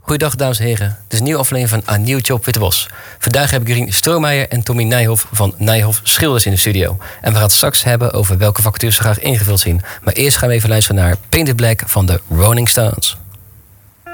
Goeiedag, dames en heren. Dit is een nieuwe aflevering van A Nieuwtje op Wittebos. Vandaag heb ik Rien Stroomeijer en Tommy Nijhoff van Nijhoff Schilders in de studio. En we gaan het straks hebben over welke vacatures ze graag ingevuld zien. Maar eerst gaan we even luisteren naar Painted Black van de Rolling Stones.